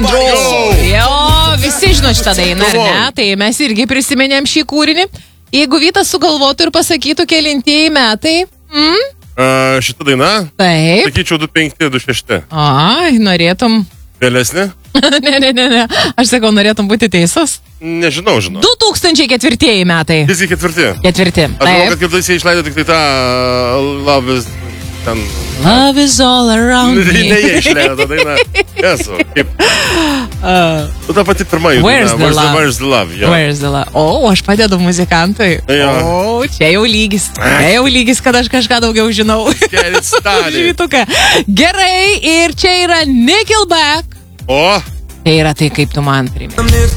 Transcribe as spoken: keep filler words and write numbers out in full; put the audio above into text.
control. Jo, visi žino šitą dainą, ar ne? Tai mes irgi prisiminėm šį kūrinį. Jeigu Vytas sugalvotų ir pasakytų kelintieji metai. Mm? Uh, šitą dainą? Taip. Sakyčiau du penkti, du šešti. Ai, norėtum. Vėlesnė? ne, ne, ne, ne. Aš sakau, norėtum būti teisus. Nežinau, žinau. du tūkstančiai ketvirtieji metai. Visgi ketvirti. Ketvirti. Aš manau, kad kaip jis išleido tik tai tą uh, Love is... Ten... Love is all around me. Ne, jie išleido tą dainą. Esu, kaip... Uh, tu tą pati pirma jų Where's daina. the love? Where's the love? Jo. Where's the love? O, aš padedu muzikantui. Jo. O, čia jau lygis. Čia jau lygis, kad aš kažką daugiau žinau. Get it started. Žytuką. Gerai, ir čia yra Nickelback. O? Tai yra tai, kaip tu man primeni.